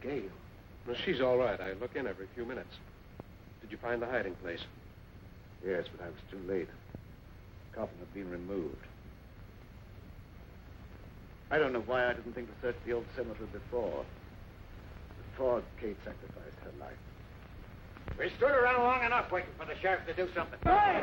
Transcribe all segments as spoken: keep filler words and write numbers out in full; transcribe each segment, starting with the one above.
Gail? Well, she's all right. I look in every few minutes. Did you find the hiding place? Yes, but I was too late. The coffin had been removed. I don't know why I didn't think to search the old cemetery before. Before Kate sacrificed her life. We stood around long enough waiting for the sheriff to do something.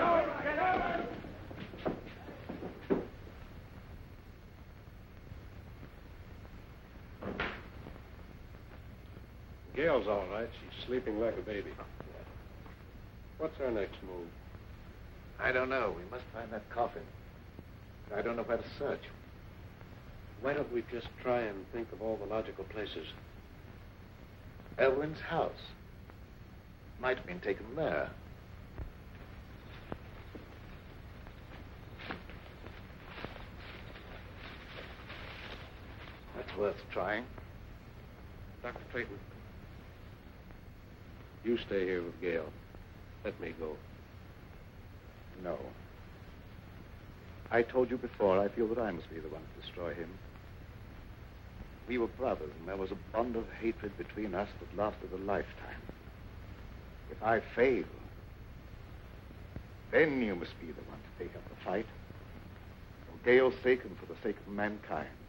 Gail's all right. She's sleeping like a baby. What's our next move? I don't know. We must find that coffin. I don't know where to search. Why don't we just try and think of all the logical places? Elwyn's house. Might have been taken there. That's worth trying. Doctor Clayton, you stay here with Gail. Let me go. No. I told you before, I feel that I must be the one to destroy him. We were brothers, and there was a bond of hatred between us that lasted a lifetime. If I fail, then you must be the one to take up the fight. For Gail's sake and for the sake of mankind.